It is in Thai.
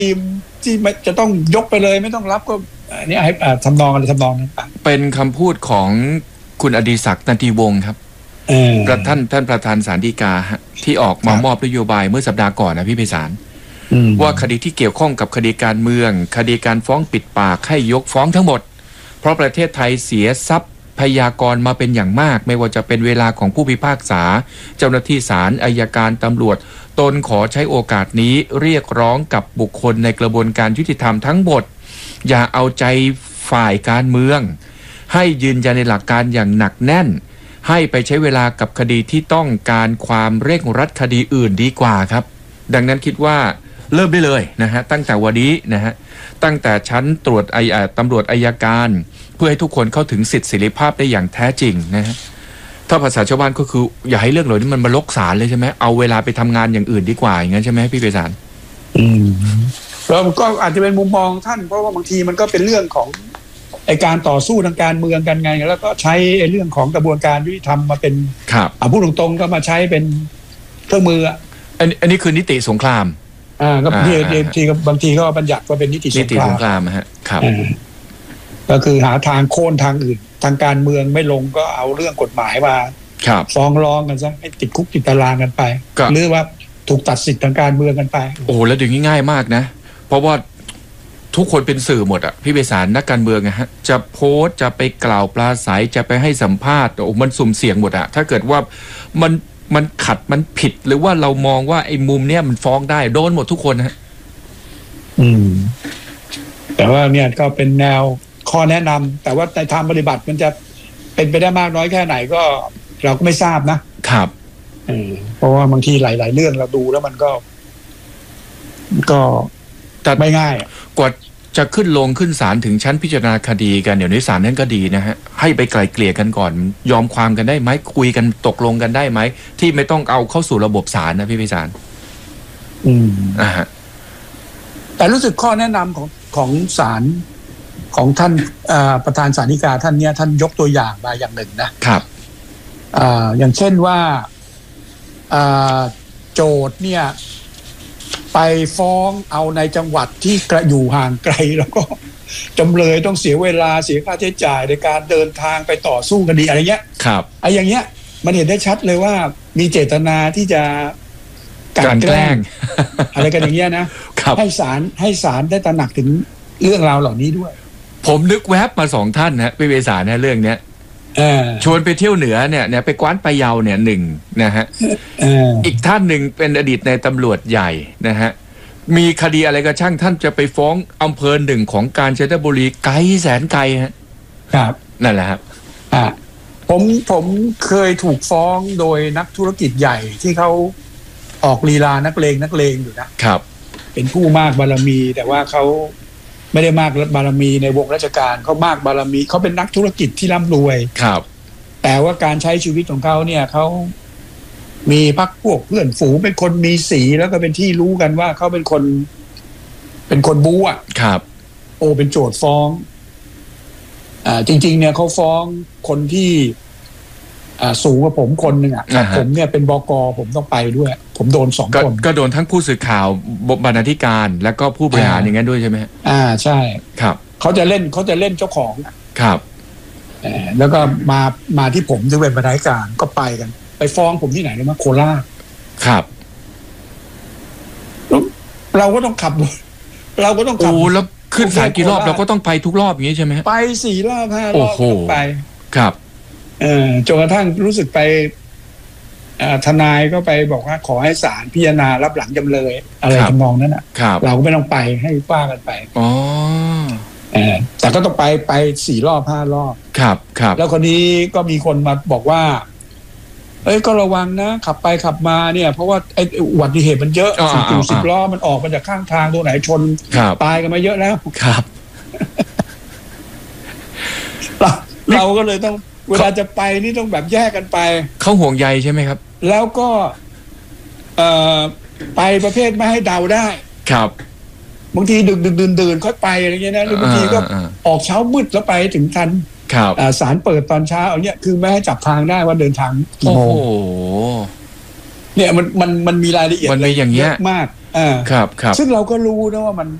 ทีมที่จะต้องยกไปเลยไม่ต้องรับก็อันนี้ให้ทำนองอะไรทำนองนั้นเป็นคำพูดของคุณอดิศักดิ์ นันทีวงศ์ครับท่านประธานศาลฎีกาที่ออกมามอบนโยบายเมื่อสัปดาห์ก่อนนะพี่ไพศาลว่าคดีที่เกี่ยวข้องกับคดีการเมืองคดีการฟ้องปิดปากให้ยกฟ้องทั้งหมดเพราะประเทศไทยเสียทรัพย์พยากรมาเป็นอย่างมากไม่ว่าจะเป็นเวลาของผู้พิพากษาเจ้าหน้าที่ศาลอัยการตำรวจตนขอใช้โอกาสนี้เรียกร้องกับบุคคลในกระบวนการยุติธรรมทั้งหมดอย่าเอาใจฝ่ายการเมืองให้ยืนยันในหลักการอย่างหนักแน่นให้ไปใช้เวลากับคดีที่ต้องการความเร่งรัดคดีอื่นดีกว่าครับดังนั้นคิดว่าเริ่มได้เลยนะฮะตั้งแต่วันนี้นะฮะตั้งแต่ชั้นตรวจตำรวจอัยการเพื่อให้ทุกคนเข้าถึงสิทธิเสรีภาพได้อย่างแท้จริงนะฮะถ้าภาษาชาวบ้านก็คืออย่าให้เรื่องเหล่านี้มันมาลกศาลเลยใช่ไหมเอาเวลาไปทำงานอย่างอื่นดีกว่าอย่างนั้นใช่ไหมพี่ไพศาลแล้วก็อาจจะเป็นมุมมองท่านเพราะว่าบางทีมันก็เป็นเรื่องของการต่อสู้ทางการเมืองกันไงแล้วก็ใช้เรื่องของกระบวนการยุติธรรมมาเป็นพูดตรงๆก็มาใช้เป็นเครื่องมืออันนี้คือนิติสงครามก็บางทีก็บัญญัติว่าเป็นนิติสงครามฮะครับก็คือหาทางโค่นทางอื่นทางการเมืองไม่ลงก็เอาเรื่องกฎหมายมาฟ้องร้องกันซะให้ติดคุกติดตารางกันไปหรือว่าถูกตัดสิทธิ์ทางการเมืองกันไปโอ้แล้วเดี๋ยวนี้ง่ายมากนะเพราะว่าทุกคนเป็นสื่อหมดอ่ะพี่ไพศาลนักการเมืองฮะจะโพสต์จะไปกล่าวปราศัยจะไปให้สัมภาษณ์โอ้มันสุ่มเสี่ยงหมดอ่ะถ้าเกิดว่ามันขัดมันผิดหรือว่าเรามองว่าไอ้มุมเนี้ยมันฟ้องได้โดนหมดทุกคนฮะแต่ว่าเนี่ยก็เป็นแนวข้อแนะนำแต่ว่าในทางปฏิบัติมันจะเป็นไปได้มากน้อยแค่ไหนก็เราก็ไม่ทราบนะครับเพราะว่าบางทีหลายๆเรื่องเราดูแล้วมันก็ไม่ง่ายกว่าจะขึ้นลงขึ้นศาลถึงชั้นพิจารณาคดีกันเดี๋ยวนี้ศาลนั้นก็ดีนะฮะให้ไปไกล่เกลี่ยกันก่อนยอมความกันได้ไหมคุยกันตกลงกันได้ไหมที่ไม่ต้องเอาเข้าสู่ระบบศาลนะพี่ไพศาลแต่รู้สึกข้อแนะนำของศาลของท่านประธานศาลฎีกาท่านเนี้ยท่านยกตัวอย่างมาอย่างหนึ่งนะครับอย่างเช่นว่าโจทย์เนี่ยไปฟ้องเอาในจังหวัดที่อยู่ห่างไกลแล้วก็จำเลยต้องเสียเวลาเสียค่าใช้จ่ายในการเดินทางไปต่อสู้คดีอะไรเงี้ยครับไอ้อย่างเงี้ยมันเห็นได้ชัดเลยว่ามีเจตนาที่จะการแกล้งอะไรกันอย่างเงี้ยนะให้ศาลได้ตระหนักถึงเรื่องราวเหล่านี้ด้วยผมนึกแวบมา2ท่านนะพี่ไพศาลนะเรื่องเนี้ยชวนไปเที่ยวเหนือเนี่ยไปกว้านไปเยาเนี่ยหนึ่งนะฮะอีกท่านหนึ่งเป็นอดีตในตำรวจใหญ่นะฮะมีคดีอะไรก็ช่างท่านจะไปฟ้องอำเภอหนึ่งของกาญจนบุรีไกลแสนไกลฮะครับนั่นแหละครับผมเคยถูกฟ้องโดยนักธุรกิจใหญ่ที่เขาออกลีลานักเลงอยู่นะครับเป็นผู้มากบารมีแต่ว่าเขาไม่ได้มากบารมีในวงราชการเขามากบารมีเขาเป็นนักธุรกิจที่ร่ำรวยครับแต่ว่าการใช้ชีวิตของเขาเนี่ยเขามีพรรคพวกเพื่อนฝูงเป็นคนมีสีแล้วก็เป็นที่รู้กันว่าเขาเป็นคนบู๊อ่ะครับโอ้เป็นโจทย์ฟ้องจริงๆเนี่ยเขาฟ้องคนที่สูงกว่าผมคนหนึ่งอ่ะผมเนี่ยเป็นบก.ผมต้องไปด้วยผมโดน2 คนก็โดนทั้งผู้สื่อข่าวบรรณาธิการแล้วก็ผู้บริหารอย่างนั้นด้วยใช่ไหมใช่ครับเขาจะเล่นเจ้าของครับแล้วก็มาที่ผมที่เป็นบรรณาธิการก็ไปกันไปฟ้องผมที่ไหนรู้มั้ยโคราชครับเราก็ต้องขับแล้วขึ้นศาลกี่รอบเราก็ต้องไปทุกรอบอย่างนี้ใช่ไหมไป4 รอบ 5 รอบไปครับจนกระทั่งรู้สึกไปทนายก็ไปบอกว่าขอให้ศาลพิจารณารับหลังจำเลยอะไรทำนองนั้นเราก็ไม่ต้องไปให้ว่ากันไปแต่ก็ต้องไป4 รอบ 5 รอบครับแล้วคนนี้ก็มีคนมาบอกว่าก็ระวังนะขับไปขับมาเนี่ยเพราะว่าไอ้อุบัติเหตุมันเยอะ10 ล้อมันออกมาจากข้างทางตัวไหนชนตายกันมาเยอะแล้วครับเราก็เลยต้องเวลาจะไปนี่ต้องแบบแยกกันไปเขาห่วงใยใช่ไหมครับแล้วก็ไปประเภทไม่ให้เดาได้ครับบางทีดึกดื่นค่อยไปอะไรเงี้ยนะหรือบางทีก็ออกเช้ามืดแล้วไปถึงทันศาลเปิดตอนเช้าอย่างเงี้ยคือไม่ให้จับทางได้ว่าเดินทางกี่โมงเนี่ยมันมีรายละเอียดมันมีอย่างเงี้ยมากครับซึ่งเราก็รู้นะว่ามัน